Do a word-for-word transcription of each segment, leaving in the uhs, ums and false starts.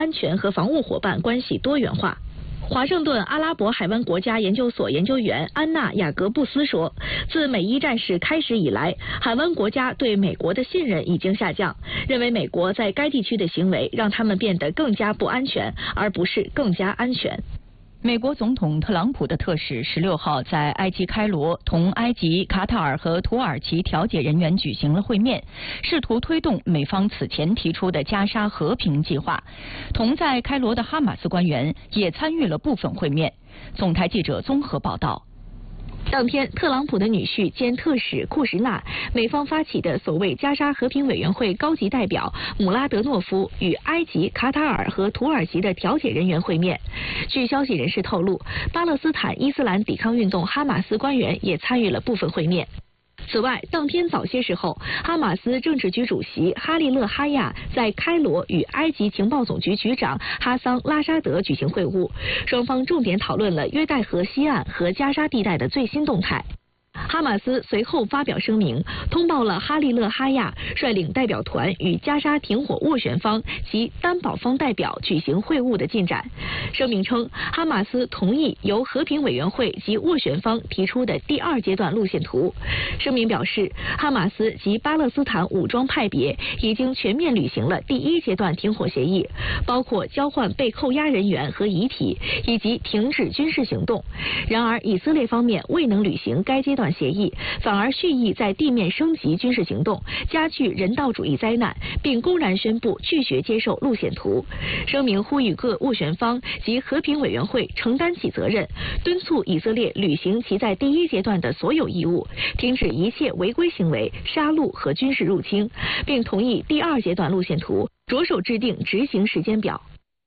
安全和防务伙伴关系多元化。华盛顿阿拉伯海湾国家研究所研究员安娜·雅各布斯说，自美伊战事开始以来，海湾国家对美国的信任已经下降，认为美国在该地区的行为让他们变得更加不安全，而不是更加安全。 美国总统特朗普的特使十六号在埃及开罗同埃及、卡塔尔和土耳其调解人员举行了会面，试图推动美方此前提出的加沙和平计划。同在开罗的哈马斯官员也参与了部分会面。总台记者综合报道。 当天，特朗普的女婿兼特使库什纳、美方发起的所谓加沙和平委员会高级代表姆拉德诺夫与埃及、卡塔尔和土耳其的调解人员会面。据消息人士透露，巴勒斯坦伊斯兰抵抗运动哈马斯官员也参与了部分会面。此外，当天早些时候，哈马斯政治局主席哈利勒哈亚在开罗与埃及情报总局局长哈桑拉沙德举行会晤，双方重点讨论了约旦河西岸和加沙地带的最新动态。哈马斯随后发表声明，通报了哈利勒哈亚率领代表团与加沙停火斡旋方及担保方代表举行会晤的进展。声明称，哈马斯同意由和平委员会及斡旋方提出的第二阶段路线图。声明表示，哈马斯及巴勒斯坦武装派别已经全面履行了第一阶段停火协议，包括交换被扣押人员和遗体，以及停止军事行动。然而，以色列方面未能履行该阶段协议，反而蓄意在地面升级军事行动，加剧人道主义灾难，并公然宣布拒绝接受路线图。声明呼吁各斡旋方及和平委员会承担起责任，敦促以色列履行其在第一阶段的所有义务，停止一切违规行为、杀戮和军事入侵，并同意第二阶段路线图，着手制定执行时间表。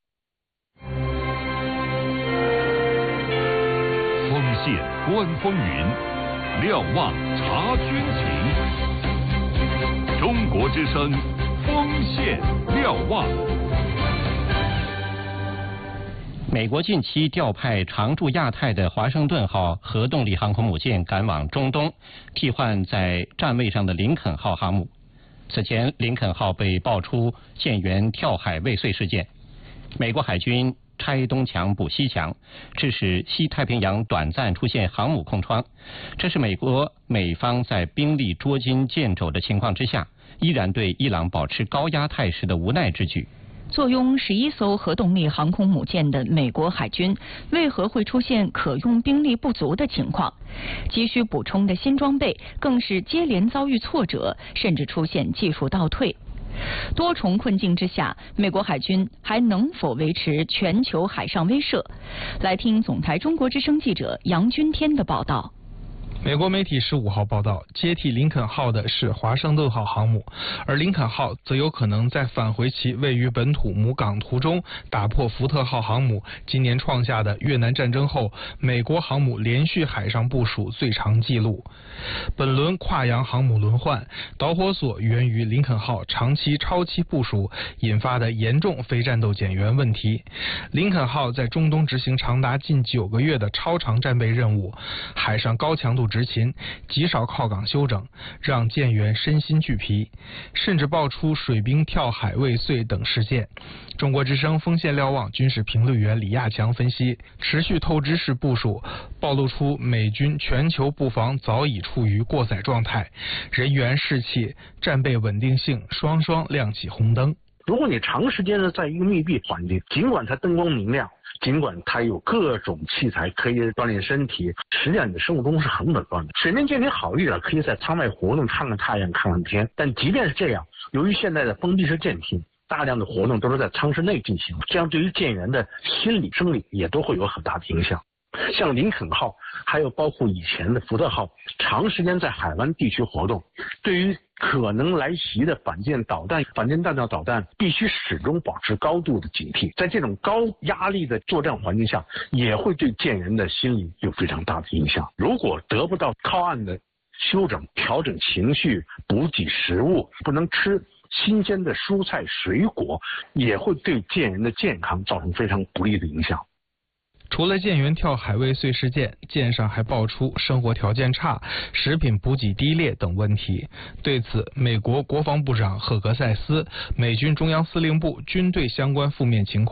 锋线观风云，瞭望察军情。中国之声，锋线瞭望。 美国近期调派常驻亚太的华盛顿号核动力航空母舰赶往中东，替换在站位上的林肯号航母。此前，林肯号被爆出舰员跳海未遂事件，美国海军拆东墙补西墙，致使西太平洋短暂出现航母空窗。这是美国美方在兵力捉襟见肘的情况之下，依然对伊朗保持高压态势的无奈之举。 坐拥十一艘核动力航空母舰的美国海军，为何会出现可用兵力不足的情况？急需补充的新装备更是接连遭遇挫折，甚至出现技术倒退。多重困境之下，美国海军还能否维持全球海上威慑？来听总台中国之声记者杨君天的报道。 美国媒体十五号报道，接替林肯号的是华盛顿号航母，而林肯号则有可能在返回其位于本土母港途中，打破福特号航母今年创下的越南战争后美国航母连续海上部署最长纪录。本轮跨洋航母轮换导火索源于林肯号长期超期部署引发的严重非战斗减员问题。林肯号在中东执行长达近九个月的超长战备任务，海上高强度执勤，极少靠港休整，让舰员身心俱疲，甚至爆出水兵跳海未遂等事件。中国之声锋线瞭望军事评论员李亚强分析，持续透支式部署暴露出美军全球布防早已处于过载状态，人员士气、战备稳定性双双亮起红灯。 如果你长时间的在一个密闭环境，尽管它灯光明亮，尽管它有各种器材可以锻炼身体，实际上你的生物钟是很紊乱的。水面舰艇好一点，可以在舱外活动，看看太阳，看看天。但即便是这样，由于现在的封闭式舰艇，大量的活动都是在舱室内进行，这样对于舰员的心理生理也都会有很大的影响。像林肯号，还有包括以前的福特号，长时间在海湾地区活动，对于可能来袭的反舰导弹、反舰弹道导弹，必须始终保持高度的警惕。在这种高压力的作战环境下，也会对舰员的心理有非常大的影响。如果得不到靠岸的休整、调整情绪、补给食物，不能吃新鲜的蔬菜水果，也会对舰员的健康造成非常不利的影响。 除了舰员跳海未遂事件，舰上还爆出生活条件差、食品补给低劣等问题。对此，美国国防部长赫格塞斯、美军中央司令部军队相关负面情况